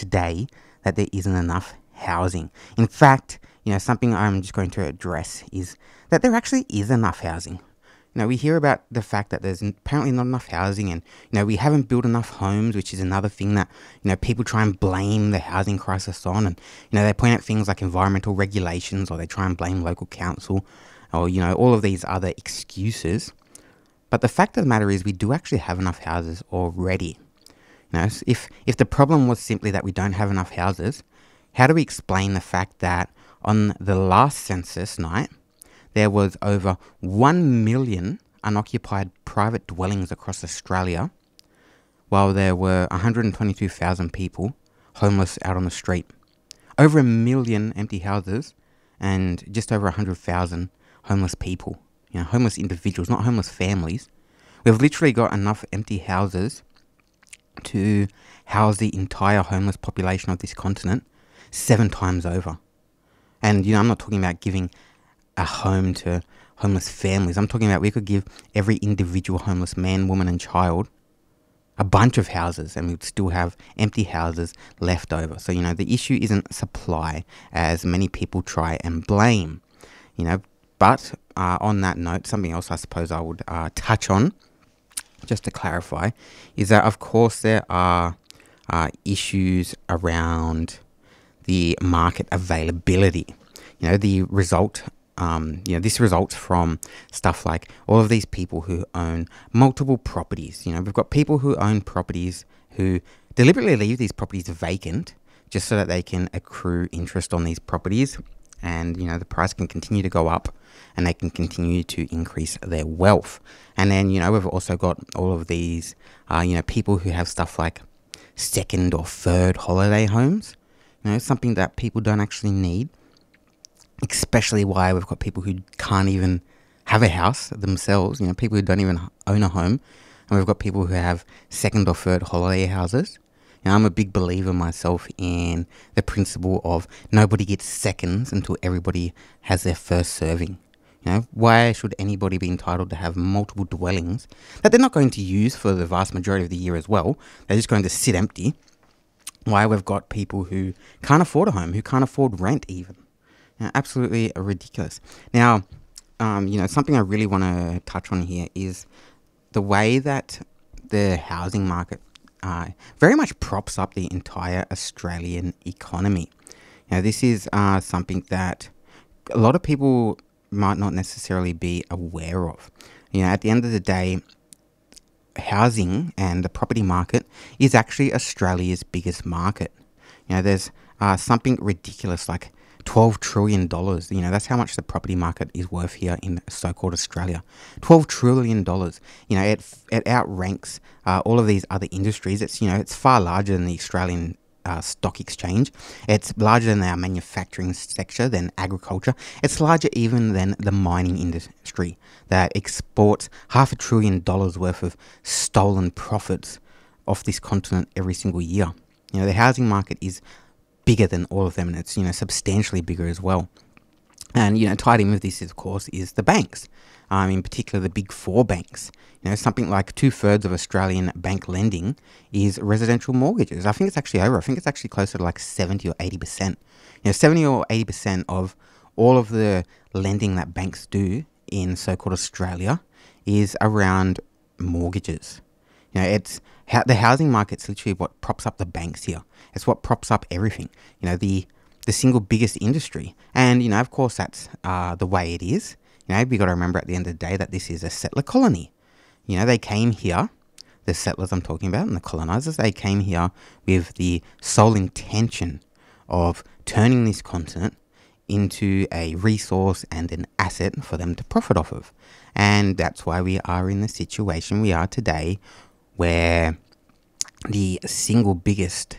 today that there isn't enough housing. In fact, something I'm just going to address is that there actually is enough housing. We hear about the fact that there's apparently not enough housing, and, we haven't built enough homes, which is another thing that, people try and blame the housing crisis on. And, they point out things like environmental regulations, or they try and blame local council, or, all of these other excuses. But the fact of the matter is we do actually have enough houses already. If the problem was simply that we don't have enough houses, how do we explain the fact that on the last census night, there was over 1 million unoccupied private dwellings across Australia, while there were 122,000 people homeless out on the street? Over 1 million empty houses and just over 100,000 homeless people. Homeless individuals, not homeless families. We've literally got enough empty houses to house the entire homeless population of this continent 7 times over. And, I'm not talking about giving a home to homeless families. I'm talking about we could give every individual homeless man, woman and child a bunch of houses, and we'd still have empty houses left over. So, the issue isn't supply, as many people try and blame. But on that note, something else I suppose I would touch on, just to clarify, is that of course there are issues around the market availability. The result, this results from stuff like all of these people who own multiple properties. We've got people who own properties who deliberately leave these properties vacant just so that they can accrue interest on these properties, and the price can continue to go up and they can continue to increase their wealth. And then we've also got all of these people who have stuff like second or third holiday homes, something that people don't actually need, especially why we've got people who can't even have a house themselves, people who don't even own a home, and we've got people who have second or third holiday houses. I'm a big believer myself in the principle of nobody gets seconds until everybody has their first serving. Why should anybody be entitled to have multiple dwellings that they're not going to use for the vast majority of the year as well? They're just going to sit empty. Why we've got people who can't afford a home, who can't afford rent even. Absolutely ridiculous. Now, something I really want to touch on here is the way that the housing market very much props up the entire Australian economy. This is something that a lot of people might not necessarily be aware of. At the end of the day, housing and the property market is actually Australia's biggest market. There's something ridiculous like $12 trillion. That's how much the property market is worth here in so-called Australia. $12 trillion. It outranks all of these other industries. It's far larger than the Australian stock exchange. It's larger than our manufacturing sector, than agriculture. It's larger even than the mining industry that exports $500 billion worth of stolen profits off this continent every single year. The housing market is bigger than all of them, and it's substantially bigger as well. And tied in with this, of course, is the banks, in particular the big 4 banks. Something like 2/3 of Australian bank lending is residential mortgages. I think it's actually over. I think it's actually closer to like 70 or 80%. 70 or 80% of all of the lending that banks do in so-called Australia is around mortgages. It's the housing market's literally what props up the banks here. It's what props up everything. The single biggest industry. And, of course, that's the way it is. We got to remember at the end of the day that this is a settler colony. They came here, the settlers I'm talking about, and the colonizers, they came here with the sole intention of turning this continent into a resource and an asset for them to profit off of. And that's why we are in the situation we are today, where the single biggest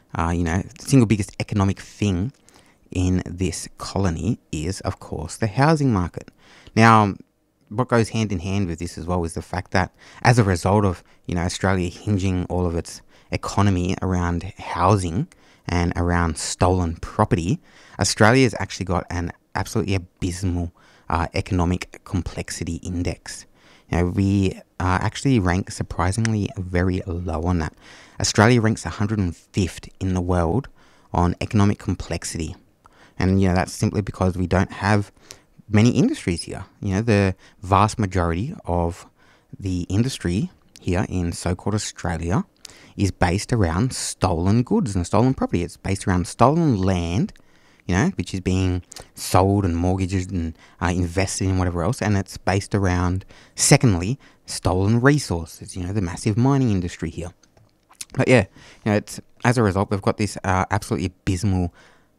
economic thing in this colony is, of course, the housing market. Now, what goes hand in hand with this as well is the fact that as a result of, Australia hinging all of its economy around housing and around stolen property, Australia's actually got an absolutely abysmal economic complexity index. We actually rank surprisingly very low on that. Australia ranks 105th in the world on economic complexity. And, that's simply because we don't have many industries here. The vast majority of the industry here in so-called Australia is based around stolen goods and stolen property. It's based around stolen land, which is being sold and mortgaged and invested in whatever else. And it's based around, secondly, stolen resources, the massive mining industry here. But yeah, it's as a result, we've got this absolutely abysmal,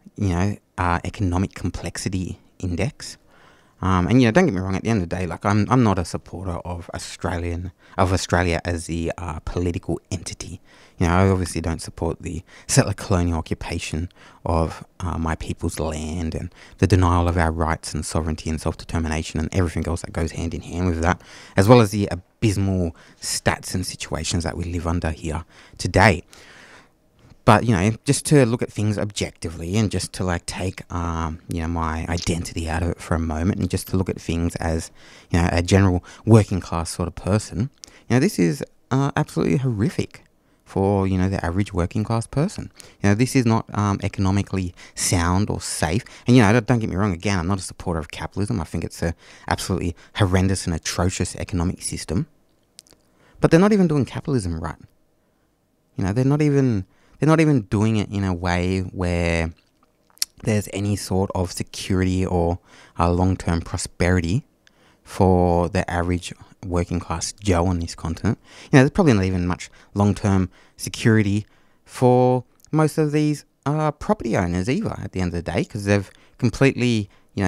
economic complexity index. And don't get me wrong. At the end of the day, like I'm not a supporter of Australia as the political entity. I obviously don't support the settler colonial occupation of my people's land and the denial of our rights and sovereignty and self-determination and everything else that goes hand in hand with that, as well as the abysmal stats and situations that we live under here today. But, just to look at things objectively and just to take, my identity out of it for a moment and just to look at things as, a general working class sort of person, this is absolutely horrific for, the average working class person. This is not economically sound or safe. And, don't get me wrong, again, I'm not a supporter of capitalism. I think it's a absolutely horrendous and atrocious economic system. But they're not even doing capitalism right. They're not even doing it in a way where there's any sort of security or long-term prosperity for the average working class Joe on this continent. There's probably not even much long-term security for most of these property owners either at the end of the day, because they've completely,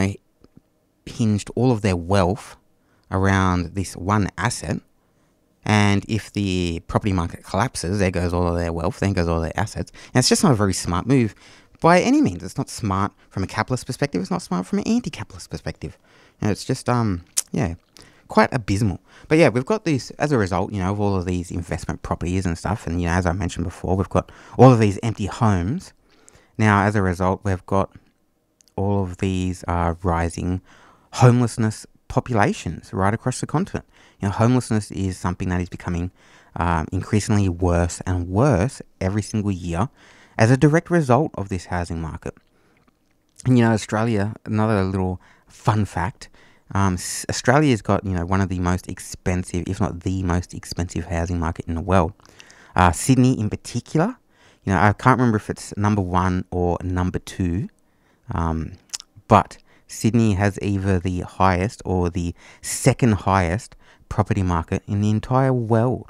hinged all of their wealth around this one asset. And if the property market collapses, there goes all of their wealth, then goes all their assets. And it's just not a very smart move by any means. It's not smart from a capitalist perspective. It's not smart from an anti-capitalist perspective. It's just, quite abysmal. But yeah, we've got this, as a result, of all of these investment properties and stuff. And, as I mentioned before, we've got all of these empty homes. Now, as a result, we've got all of these rising homelessness populations right across the continent. Homelessness is something that is becoming increasingly worse and worse every single year as a direct result of this housing market. And, Australia, another little fun fact, Australia's got, one of the most expensive, if not the most expensive housing market in the world. Sydney in particular, I can't remember if it's number 1 or number 2, but Sydney has either the highest or the second highest property market in the entire world.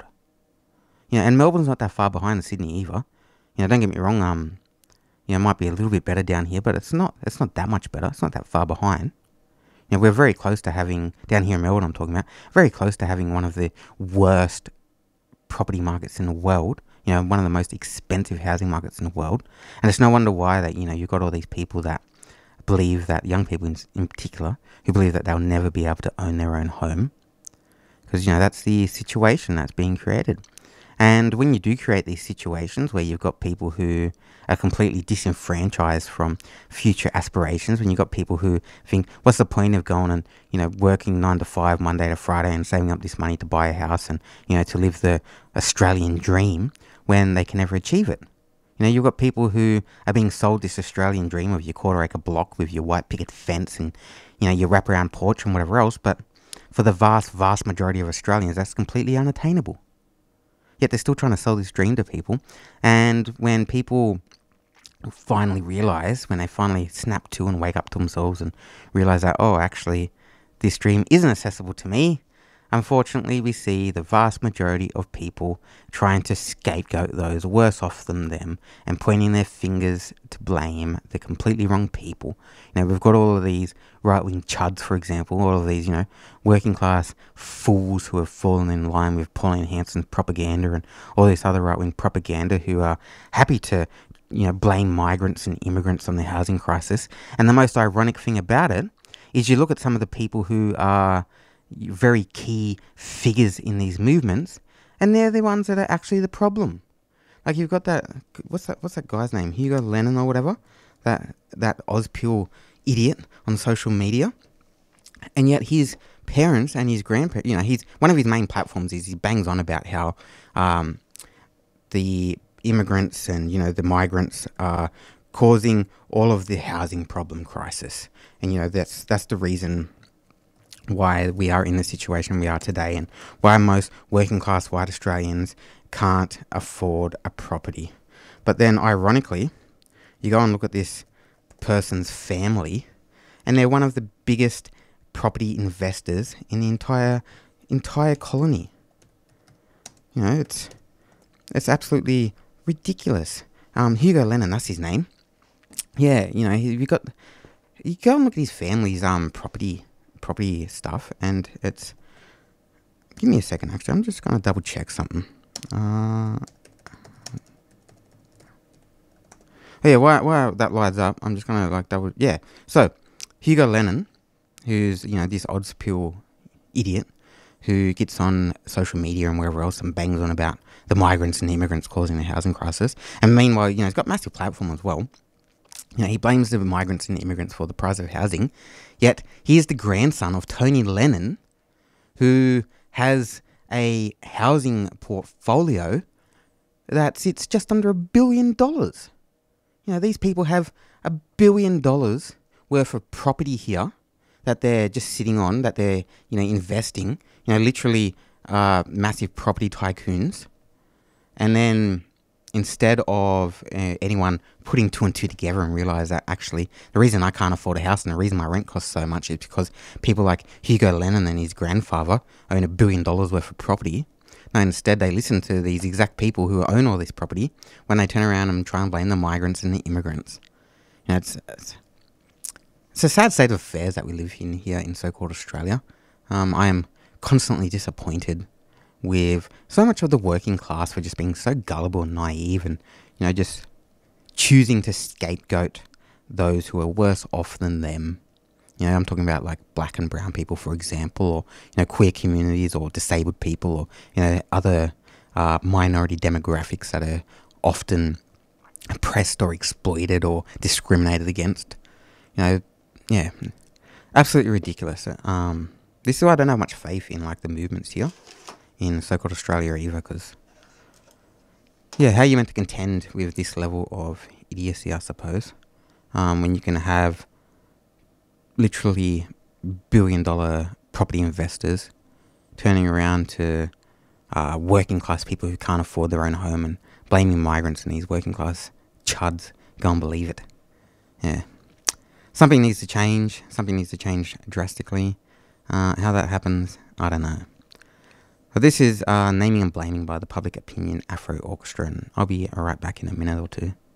And Melbourne's not that far behind Sydney either. Don't get me wrong, it might be a little bit better down here, but it's not that much better. It's not that far behind. We're very close to having, down here in Melbourne I'm talking about, very close to having one of the worst property markets in the world. One of the most expensive housing markets in the world. And it's no wonder why that, you've got all these people that believe that, young people in particular, who believe that they'll never be able to own their own home. Because, that's the situation that's being created. And when you do create these situations where you've got people who are completely disenfranchised from future aspirations, when you've got people who think, what's the point of going and, working 9 to 5, Monday to Friday and saving up this money to buy a house and, to live the Australian dream when they can never achieve it? You've got people who are being sold this Australian dream of your quarter-acre block with your white picket fence and, your wraparound porch and whatever else, but for the vast, vast majority of Australians, that's completely unattainable. Yet they're still trying to sell this dream to people. And when people finally realize, when they finally snap to and wake up to themselves and realize that, oh, actually, this dream isn't accessible to me, unfortunately, we see the vast majority of people trying to scapegoat those worse off than them and pointing their fingers to blame the completely wrong people. We've got all of these right-wing chuds, for example, all of these, working class fools who have fallen in line with Pauline Hanson's propaganda and all this other right-wing propaganda who are happy to, blame migrants and immigrants on the housing crisis. And the most ironic thing about it is you look at some of the people who are very key figures in these movements, and they're the ones that are actually the problem. Like you've got what's that guy's name? Hugo Lennon or whatever, that Ozpil idiot on social media, and yet he's parents and his grandparents, he's one of his main platforms is he bangs on about how the immigrants and the migrants are causing all of the housing problem crisis, and that's the reason why we are in the situation we are today, and why most working class white Australians can't afford a property. But then, ironically, you go and look at this person's family, and they're one of the biggest property investors in the entire colony. It's absolutely ridiculous. Hugo Lennon, that's his name. Yeah, you go and look at his family's property stuff, and it's. Give me a second, actually. I'm just gonna double check something. Yeah, while that lights up, I'm just gonna double. Yeah, so Hugo Lennon, who's this Oddspill idiot who gets on social media and wherever else and bangs on about the migrants and immigrants causing the housing crisis, and meanwhile, he's got a massive platform as well. He blames the migrants and the immigrants for the price of housing, yet he is the grandson of Tony Lennon, who has a housing portfolio that sits just under $1 billion. These people have $1 billion worth of property here that they're just sitting on, that they're, investing, literally massive property tycoons. And then instead of anyone putting two and two together and realize that actually the reason I can't afford a house and the reason my rent costs so much is because people like Hugo Lennon and his grandfather own $1 billion worth of property. No, instead they listen to these exact people who own all this property when they turn around and try and blame the migrants and the immigrants. It's a sad state of affairs that we live in here in so-called Australia. I am constantly disappointed with so much of the working class for just being so gullible and naive and, just choosing to scapegoat those who are worse off than them. I'm talking about like black and brown people, for example, or, queer communities or disabled people or, other minority demographics that are often oppressed or exploited or discriminated against. Yeah, absolutely ridiculous. This is why I don't have much faith in the movements here in so-called Australia either, because how are you meant to contend with this level of idiocy, I suppose, when you can have literally billion-dollar property investors turning around to working class people who can't afford their own home and blaming migrants and these working class chuds. Go and believe it. Yeah. Something needs to change. Something needs to change drastically. How that happens, I don't know. But this is Naming and Blaming by the Public Opinion Afro Orchestra, and I'll be right back in a minute or two.